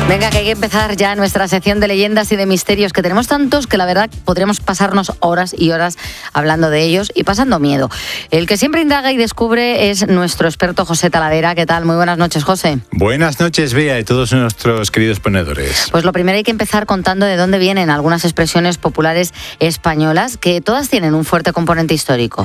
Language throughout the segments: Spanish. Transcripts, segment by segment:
Venga, que hay que empezar ya nuestra sección de leyendas y de misterios, que tenemos tantos que la verdad podríamos pasarnos horas y horas hablando de ellos y pasando miedo. El que siempre indaga y descubre es nuestro experto José Talavera. ¿Qué tal? Muy buenas noches, José. Buenas noches, Bea, y todos nuestros queridos ponedores. Pues lo primero hay que empezar contando de dónde vienen algunas expresiones populares españolas que todas tienen un fuerte componente histórico.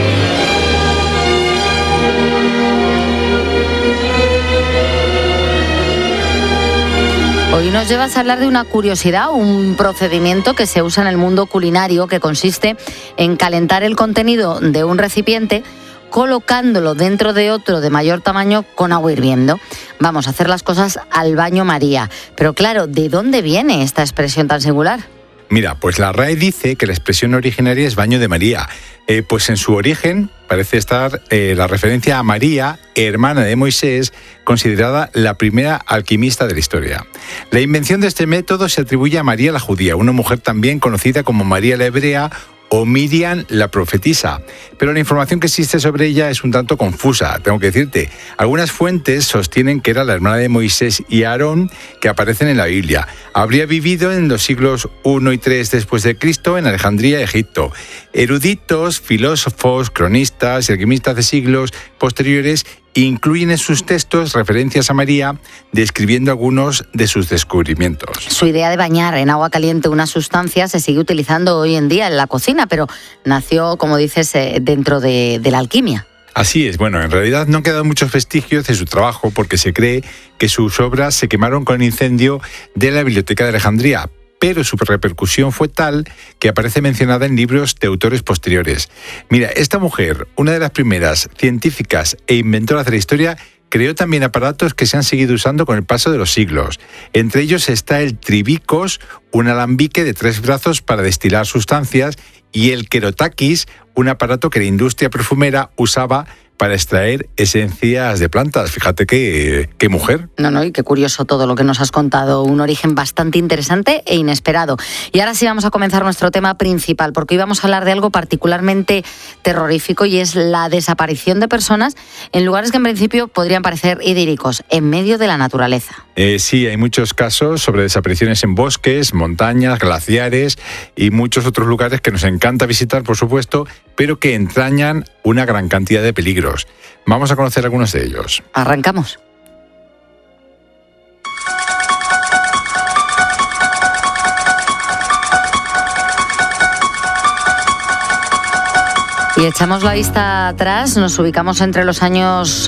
Hoy nos llevas a hablar de una curiosidad, un procedimiento que se usa en el mundo culinario que consiste en calentar el contenido de un recipiente colocándolo dentro de otro de mayor tamaño con agua hirviendo. Vamos a hacer las cosas al baño María. Pero claro, ¿de dónde viene esta expresión tan singular? Mira, pues la RAE dice que la expresión originaria es baño de María. Pues en su origen parece estar la referencia a María, hermana de Moisés, considerada la primera alquimista de la historia. La invención de este método se atribuye a María la judía, una mujer también conocida como María la hebrea o Miriam la profetisa. Pero la información que existe sobre ella es un tanto confusa, tengo que decirte. Algunas fuentes sostienen que era la hermana de Moisés y Aarón que aparecen en la Biblia. Habría vivido en los siglos I y III después de Cristo en Alejandría, Egipto. Eruditos, filósofos, cronistas y alquimistas de siglos posteriores incluyen en sus textos referencias a María, describiendo algunos de sus descubrimientos. Su idea de bañar en agua caliente una sustancia se sigue utilizando hoy en día en la cocina, pero nació, como dices, dentro de la alquimia. Así es. Bueno, en realidad no han quedado muchos vestigios de su trabajo porque se cree que sus obras se quemaron con el incendio de la Biblioteca de Alejandría, pero su repercusión fue tal que aparece mencionada en libros de autores posteriores. Mira, esta mujer, una de las primeras científicas e inventoras de la historia, creó también aparatos que se han seguido usando con el paso de los siglos. Entre ellos está el tribicos, un alambique de 3 brazos para destilar sustancias, y el kerotakis, un aparato que la industria perfumera usaba para extraer esencias de plantas. Fíjate qué mujer. No, y qué curioso todo lo que nos has contado. Un origen bastante interesante e inesperado. Y ahora sí vamos a comenzar nuestro tema principal, porque hoy vamos a hablar de algo particularmente terrorífico, y es la desaparición de personas en lugares que en principio podrían parecer idílicos, en medio de la naturaleza. Sí, hay muchos casos sobre desapariciones en bosques, montañas, glaciares y muchos otros lugares que nos encanta visitar, por supuesto, pero que entrañan una gran cantidad de peligros. Vamos a conocer algunos de ellos. Arrancamos. Y echamos la vista atrás, nos ubicamos entre los años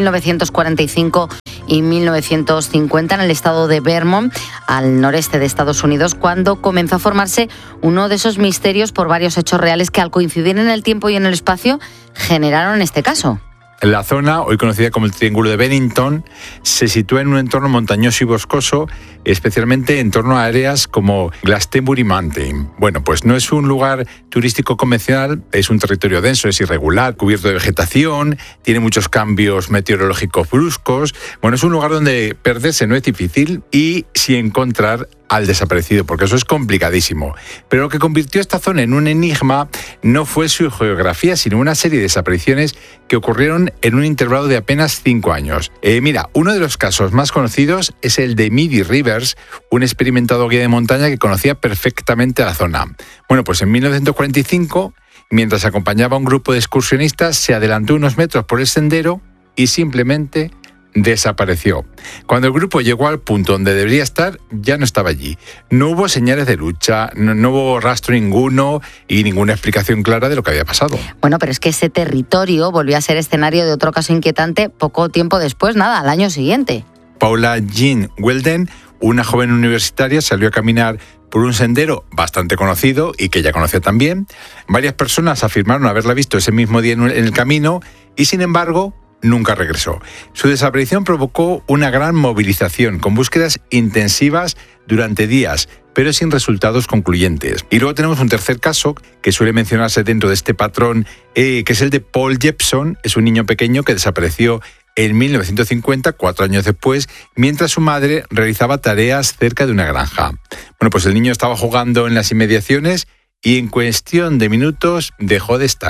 1945 y 1950 en el estado de Vermont, al noreste de Estados Unidos, cuando comenzó a formarse uno de esos misterios por varios hechos reales que, al coincidir en el tiempo y en el espacio, generaron este caso. La zona, hoy conocida como el Triángulo de Bennington, se sitúa en un entorno montañoso y boscoso, especialmente en torno a áreas como Glastonbury Mountain. Bueno, pues no es un lugar turístico convencional, es un territorio denso, es irregular, cubierto de vegetación, tiene muchos cambios meteorológicos bruscos. Bueno, es un lugar donde perderse no es difícil y sí encontrar al desaparecido, porque eso es complicadísimo. Pero lo que convirtió esta zona en un enigma no fue su geografía, sino una serie de desapariciones que ocurrieron en un intervalo de apenas 5 años. Mira, uno de los casos más conocidos es el de Midi Rivers, un experimentado guía de montaña que conocía perfectamente la zona. Bueno, pues en 1945, mientras acompañaba a un grupo de excursionistas, se adelantó unos metros por el sendero y simplemente desapareció. Cuando el grupo llegó al punto donde debería estar, ya no estaba allí. No hubo señales de lucha, no hubo rastro ninguno y ninguna explicación clara de lo que había pasado. Bueno, pero es que ese territorio volvió a ser escenario de otro caso inquietante poco tiempo después, al año siguiente. Paula Jean Weldon, una joven universitaria, salió a caminar por un sendero bastante conocido y que ella conocía también. Varias personas afirmaron haberla visto ese mismo día en el camino y, sin embargo, nunca regresó. Su desaparición provocó una gran movilización, con búsquedas intensivas durante días, pero sin resultados concluyentes. Y luego tenemos un tercer caso que suele mencionarse dentro de este patrón, que es el de Paul Jepson. Es un niño pequeño que desapareció en 1950, 4 años después, mientras su madre realizaba tareas cerca de una granja. Bueno, pues el niño estaba jugando en las inmediaciones y en cuestión de minutos dejó de estar.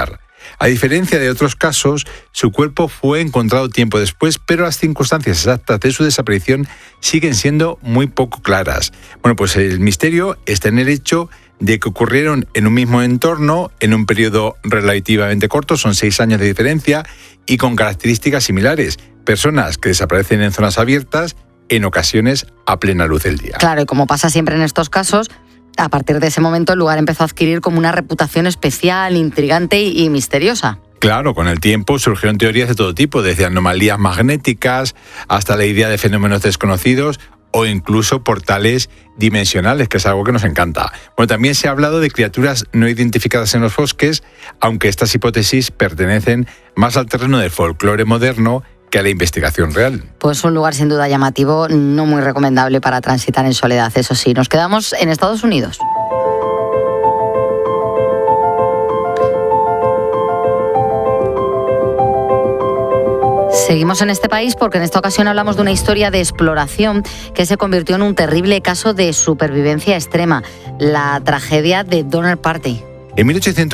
A diferencia de otros casos, su cuerpo fue encontrado tiempo después, pero las circunstancias exactas de su desaparición siguen siendo muy poco claras. Bueno, pues el misterio está en el hecho de que ocurrieron en un mismo entorno, en un periodo relativamente corto, son 6 años de diferencia, y con características similares. Personas que desaparecen en zonas abiertas, en ocasiones a plena luz del día. Claro, y como pasa siempre en estos casos, a partir de ese momento el lugar empezó a adquirir como una reputación especial, intrigante y misteriosa. Claro, con el tiempo surgieron teorías de todo tipo, desde anomalías magnéticas hasta la idea de fenómenos desconocidos o incluso portales dimensionales, que es algo que nos encanta. Bueno, también se ha hablado de criaturas no identificadas en los bosques, aunque estas hipótesis pertenecen más al terreno del folclore moderno que a la investigación real. Pues un lugar sin duda llamativo, no muy recomendable para transitar en soledad, eso sí. Nos quedamos en Estados Unidos. Seguimos en este país porque en esta ocasión hablamos de una historia de exploración que se convirtió en un terrible caso de supervivencia extrema, la tragedia de Donner Party. En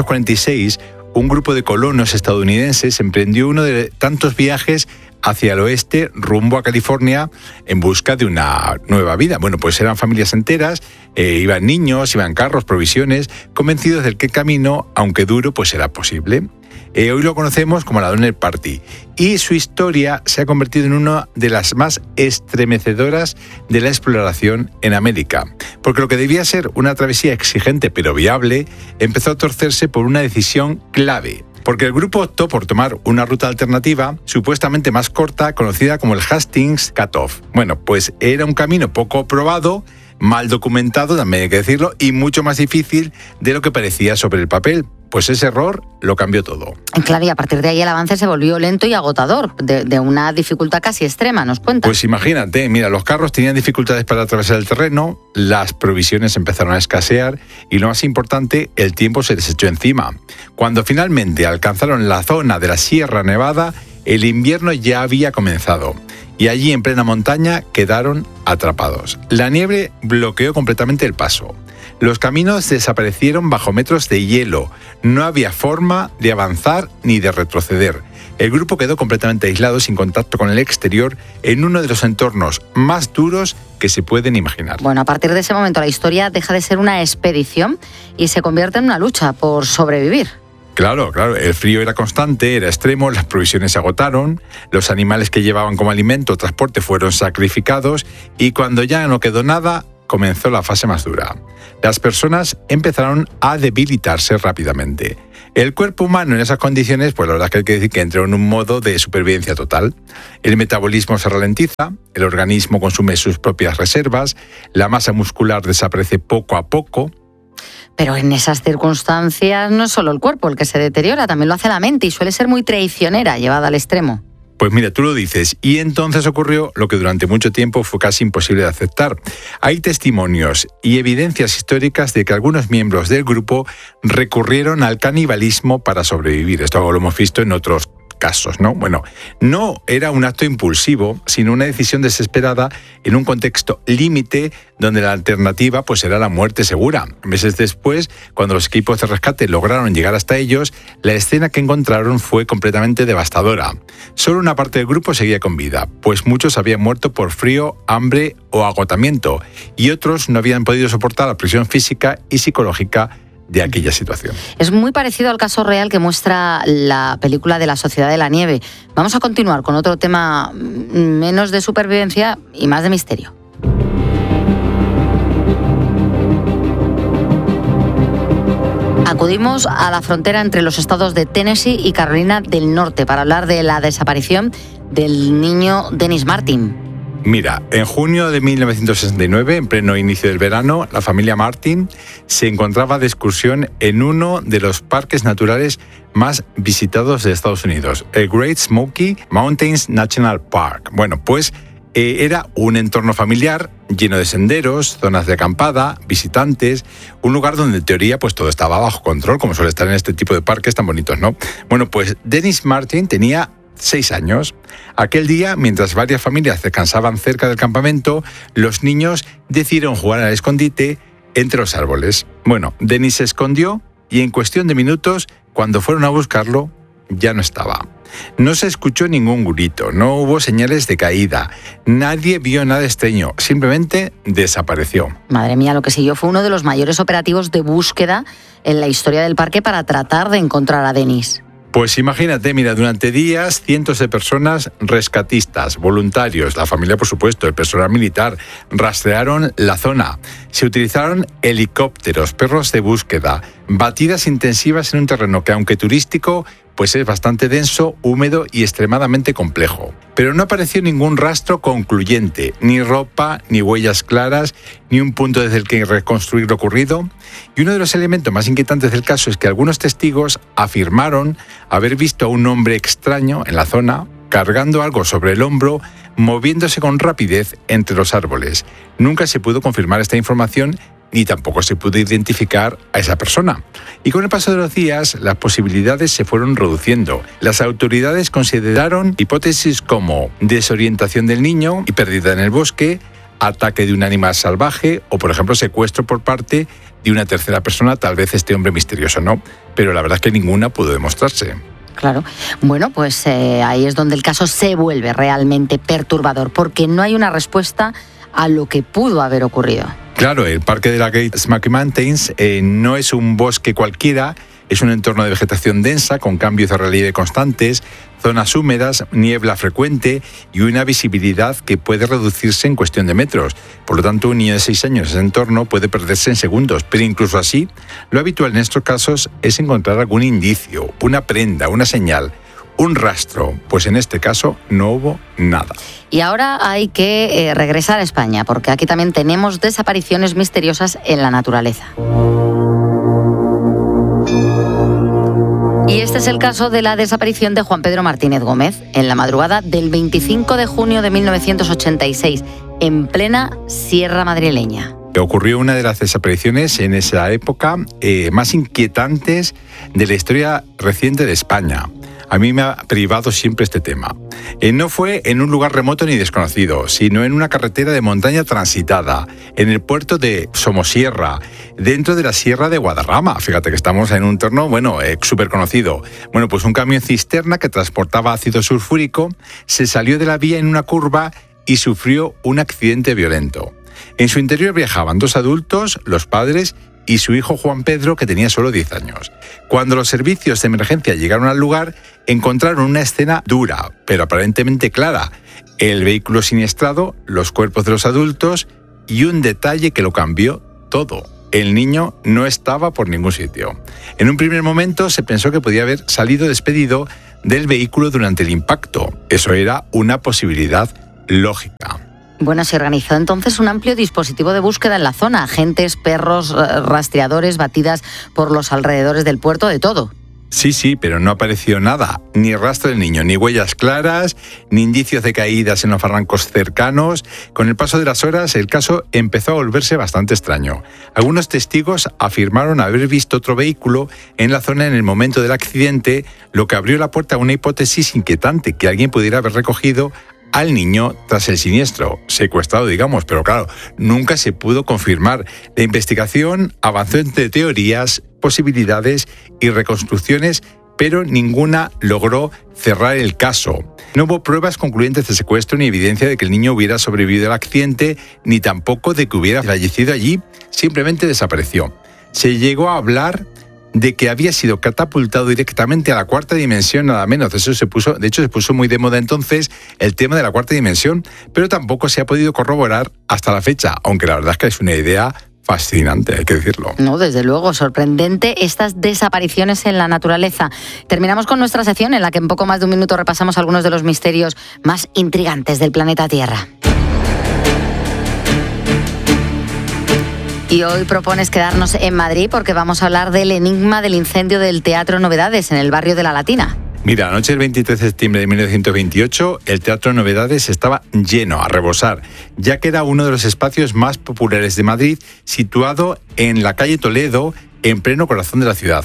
1846, un grupo de colonos estadounidenses emprendió uno de tantos viajes hacia el oeste rumbo a California en busca de una nueva vida. Bueno, pues eran familias enteras, iban niños, iban carros, provisiones, convencidos de que el camino, aunque duro, pues era posible. Hoy lo conocemos como la Donner Party y su historia se ha convertido en una de las más estremecedoras de la exploración en América, porque lo que debía ser una travesía exigente pero viable empezó a torcerse por una decisión clave. Porque el grupo optó por tomar una ruta alternativa, supuestamente más corta, conocida como el Hastings Cutoff. Bueno, pues era un camino poco probado, mal documentado, también hay que decirlo, y mucho más difícil de lo que parecía sobre el papel. Pues ese error lo cambió todo. Claro, y a partir de ahí el avance se volvió lento y agotador, de una dificultad casi extrema, ¿nos cuentas? Pues imagínate, mira, los carros tenían dificultades para atravesar el terreno, las provisiones empezaron a escasear y lo más importante, el tiempo se les echó encima. Cuando finalmente alcanzaron la zona de la Sierra Nevada, el invierno ya había comenzado y allí en plena montaña quedaron atrapados. La nieve bloqueó completamente el paso. Los caminos desaparecieron bajo metros de hielo. No había forma de avanzar ni de retroceder. El grupo quedó completamente aislado, sin contacto con el exterior, en uno de los entornos más duros que se pueden imaginar. Bueno, a partir de ese momento la historia deja de ser una expedición y se convierte en una lucha por sobrevivir. Claro, el frío era constante, era extremo, las provisiones se agotaron, los animales que llevaban como alimento o transporte fueron sacrificados y cuando ya no quedó nada, comenzó la fase más dura. Las personas empezaron a debilitarse rápidamente. El cuerpo humano en esas condiciones, pues la verdad es que hay que decir que entró en un modo de supervivencia total. El metabolismo se ralentiza, el organismo consume sus propias reservas, la masa muscular desaparece poco a poco. Pero en esas circunstancias no es solo el cuerpo el que se deteriora, también lo hace la mente y suele ser muy traicionera, llevada al extremo. Pues mira, tú lo dices, y entonces ocurrió lo que durante mucho tiempo fue casi imposible de aceptar. Hay testimonios y evidencias históricas de que algunos miembros del grupo recurrieron al canibalismo para sobrevivir. Esto lo hemos visto en otros casos, ¿no? Bueno, no era un acto impulsivo, sino una decisión desesperada en un contexto límite donde la alternativa pues era la muerte segura. Meses después, cuando los equipos de rescate lograron llegar hasta ellos, la escena que encontraron fue completamente devastadora. Solo una parte del grupo seguía con vida, pues muchos habían muerto por frío, hambre o agotamiento, y otros no habían podido soportar la presión física y psicológica de aquella situación. Es muy parecido al caso real que muestra la película de La Sociedad de la Nieve. Vamos a continuar con otro tema menos de supervivencia y más de misterio. Acudimos a la frontera entre los estados de Tennessee y Carolina del Norte para hablar de la desaparición del niño Dennis Martin. Mira, en junio de 1969, en pleno inicio del verano, la familia Martin se encontraba de excursión en uno de los parques naturales más visitados de Estados Unidos, el Great Smoky Mountains National Park. Bueno, pues era un entorno familiar lleno de senderos, zonas de acampada, visitantes, un lugar donde en teoría pues todo estaba bajo control, como suele estar en este tipo de parques tan bonitos, ¿no? Bueno, pues Dennis Martin tenía 6 años. Aquel día, mientras varias familias descansaban cerca del campamento, los niños decidieron jugar al escondite entre los árboles. Bueno, Dennis se escondió y en cuestión de minutos, cuando fueron a buscarlo, ya no estaba. No se escuchó ningún grito, no hubo señales de caída, nadie vio nada extraño, simplemente desapareció. Madre mía, lo que siguió fue uno de los mayores operativos de búsqueda en la historia del parque para tratar de encontrar a Denis. Pues imagínate, mira, durante días cientos de personas, rescatistas, voluntarios, la familia por supuesto, el personal militar, rastrearon la zona. Se utilizaron helicópteros, perros de búsqueda, batidas intensivas en un terreno que, aunque turístico, pues es bastante denso, húmedo y extremadamente complejo. Pero no apareció ningún rastro concluyente, ni ropa, ni huellas claras, ni un punto desde el que reconstruir lo ocurrido. Y uno de los elementos más inquietantes del caso es que algunos testigos afirmaron haber visto a un hombre extraño en la zona, cargando algo sobre el hombro, moviéndose con rapidez entre los árboles. Nunca se pudo confirmar esta información, ni tampoco se pudo identificar a esa persona. Y con el paso de los días, las posibilidades se fueron reduciendo. Las autoridades consideraron hipótesis como desorientación del niño y pérdida en el bosque, ataque de un animal salvaje o, por ejemplo, secuestro por parte de una tercera persona, tal vez este hombre misterioso, ¿no? Pero la verdad es que ninguna pudo demostrarse. Claro. Bueno, pues ahí es donde el caso se vuelve realmente perturbador, porque no hay una respuesta a lo que pudo haber ocurrido. Claro, el parque de la Great Smoky Mountains no es un bosque cualquiera, es un entorno de vegetación densa con cambios de relieve constantes, zonas húmedas, niebla frecuente y una visibilidad que puede reducirse en cuestión de metros. Por lo tanto, un niño de 6 años en ese entorno puede perderse en segundos, pero incluso así, lo habitual en estos casos es encontrar algún indicio, una prenda, una señal, un rastro, pues en este caso no hubo nada. Y ahora hay que regresar a España, porque aquí también tenemos desapariciones misteriosas en la naturaleza. Y este es el caso de la desaparición de Juan Pedro Martínez Gómez en la madrugada del 25 de junio de 1986, en plena Sierra Madrileña. Ocurrió una de las desapariciones en esa época más inquietantes de la historia reciente de España. A mí me ha privado siempre este tema. No fue en un lugar remoto ni desconocido, sino en una carretera de montaña transitada, en el puerto de Somosierra, dentro de la Sierra de Guadarrama. Fíjate que estamos en un entorno, súper conocido. Bueno, pues un camión cisterna que transportaba ácido sulfúrico se salió de la vía en una curva y sufrió un accidente violento. En su interior viajaban 2 adultos, los padres y su hijo Juan Pedro, que tenía solo 10 años. Cuando los servicios de emergencia llegaron al lugar, encontraron una escena dura, pero aparentemente clara. El vehículo siniestrado, los cuerpos de los adultos y un detalle que lo cambió todo. El niño no estaba por ningún sitio. En un primer momento se pensó que podía haber salido despedido del vehículo durante el impacto. Eso era una posibilidad lógica. Bueno, se organizó entonces un amplio dispositivo de búsqueda en la zona. Agentes, perros, rastreadores, batidas por los alrededores del puerto, de todo. Sí, pero no apareció nada, ni rastro del niño, ni huellas claras, ni indicios de caídas en los barrancos cercanos. Con el paso de las horas, el caso empezó a volverse bastante extraño. Algunos testigos afirmaron haber visto otro vehículo en la zona en el momento del accidente, lo que abrió la puerta a una hipótesis inquietante, que alguien pudiera haber recogido al niño tras el siniestro, secuestrado, digamos, pero claro, nunca se pudo confirmar. La investigación avanzó entre teorías, posibilidades y reconstrucciones, pero ninguna logró cerrar el caso. No hubo pruebas concluyentes de secuestro ni evidencia de que el niño hubiera sobrevivido al accidente, ni tampoco de que hubiera fallecido allí, simplemente desapareció. Se llegó a hablar de que había sido catapultado directamente a la 4ª dimensión, nada menos. De hecho, se puso muy de moda entonces el tema de la 4ª dimensión, pero tampoco se ha podido corroborar hasta la fecha, aunque la verdad es que es una idea fascinante, hay que decirlo. No, desde luego, sorprendente estas desapariciones en la naturaleza. Terminamos con nuestra sección en la que en poco más de un minuto repasamos algunos de los misterios más intrigantes del planeta Tierra. Y hoy propones quedarnos en Madrid porque vamos a hablar del enigma del incendio del Teatro Novedades en el barrio de La Latina. Mira, anoche del 23 de septiembre de 1928, el Teatro Novedades estaba lleno, a rebosar, ya que era uno de los espacios más populares de Madrid, situado en la calle Toledo, en pleno corazón de la ciudad.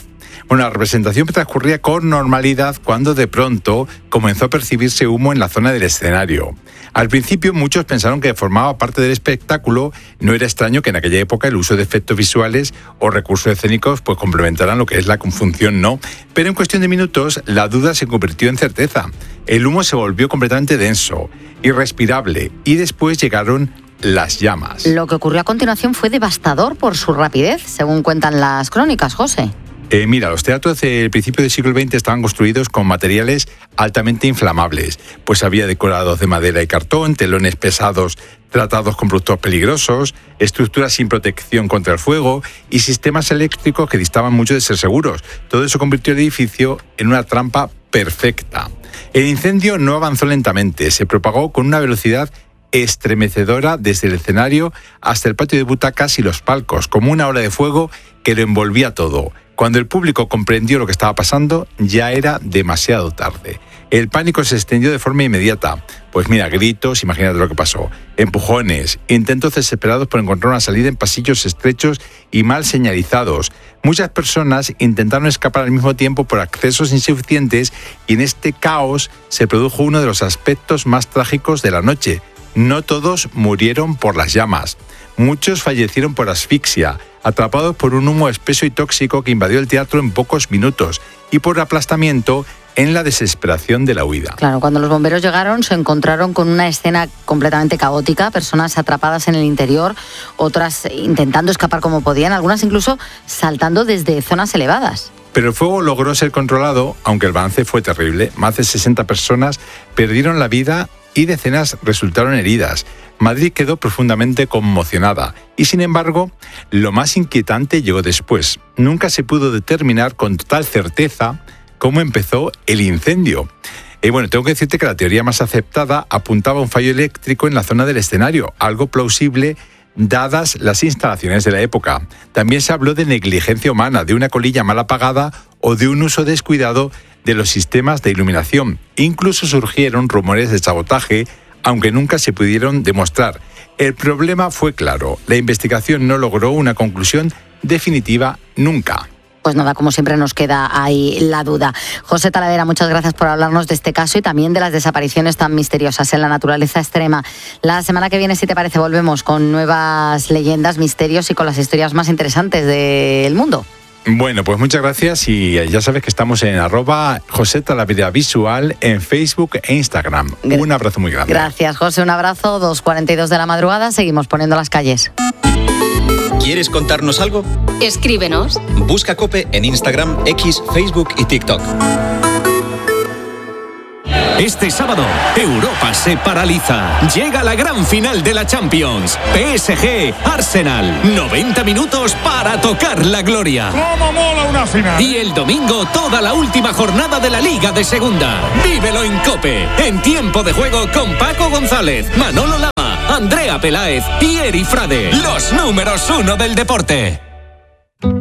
Bueno, la representación transcurría con normalidad cuando de pronto comenzó a percibirse humo en la zona del escenario. Al principio muchos pensaron que formaba parte del espectáculo. No era extraño que en aquella época el uso de efectos visuales o recursos escénicos pues complementaran lo que es la función, ¿no? Pero en cuestión de minutos la duda se convirtió en certeza. El humo se volvió completamente denso, irrespirable, y después llegaron las llamas. Lo que ocurrió a continuación fue devastador por su rapidez, según cuentan las crónicas, José. Mira, los teatros del principio del siglo XX estaban construidos con materiales altamente inflamables, pues había decorados de madera y cartón, telones pesados tratados con productos peligrosos, estructuras sin protección contra el fuego y sistemas eléctricos que distaban mucho de ser seguros. Todo eso convirtió el edificio en una trampa perfecta. El incendio no avanzó lentamente, se propagó con una velocidad estremecedora desde el escenario hasta el patio de butacas y los palcos, como una ola de fuego que lo envolvía todo. Cuando el público comprendió lo que estaba pasando, ya era demasiado tarde. El pánico se extendió de forma inmediata. Pues mira, gritos, imagínate lo que pasó. Empujones, intentos desesperados por encontrar una salida en pasillos estrechos y mal señalizados. Muchas personas intentaron escapar al mismo tiempo por accesos insuficientes y en este caos se produjo uno de los aspectos más trágicos de la noche. No todos murieron por las llamas. Muchos fallecieron por asfixia, atrapados por un humo espeso y tóxico que invadió el teatro en pocos minutos y por aplastamiento en la desesperación de la huida. Claro, cuando los bomberos llegaron se encontraron con una escena completamente caótica, personas atrapadas en el interior, otras intentando escapar como podían, algunas incluso saltando desde zonas elevadas. Pero el fuego logró ser controlado, aunque el balance fue terrible. Más de 60 personas perdieron la vida y decenas resultaron heridas. Madrid quedó profundamente conmocionada y, sin embargo, lo más inquietante llegó después. Nunca se pudo determinar con total certeza cómo empezó el incendio. Bueno, tengo que decirte que la teoría más aceptada apuntaba a un fallo eléctrico en la zona del escenario, algo plausible dadas las instalaciones de la época. También se habló de negligencia humana, de una colilla mal apagada o de un uso descuidado de los sistemas de iluminación. Incluso surgieron rumores de sabotaje, aunque nunca se pudieron demostrar. El problema fue claro, la investigación no logró una conclusión definitiva nunca. Pues nada, como siempre nos queda ahí la duda. José Talavera, muchas gracias por hablarnos de este caso y también de las desapariciones tan misteriosas en la naturaleza extrema. La semana que viene, si te parece, volvemos con nuevas leyendas, misterios y con las historias más interesantes del mundo. Bueno, pues muchas gracias y ya sabes que estamos en @José Talavera Visual en Facebook e Instagram. Un abrazo muy grande. Gracias, José, un abrazo. 2:42 de la madrugada, seguimos poniendo las calles. ¿Quieres contarnos algo? Escríbenos. Busca COPE en Instagram, X, Facebook y TikTok. Este sábado, Europa se paraliza. Llega la gran final de la Champions. PSG, Arsenal. 90 minutos para tocar la gloria. ¡Cómo mola una final! Y el domingo, toda la última jornada de la Liga de Segunda. Vívelo en COPE. En tiempo de juego con Paco González, Manolo Lama, Andrea Peláez y Eri Frade. Los números 1 del deporte.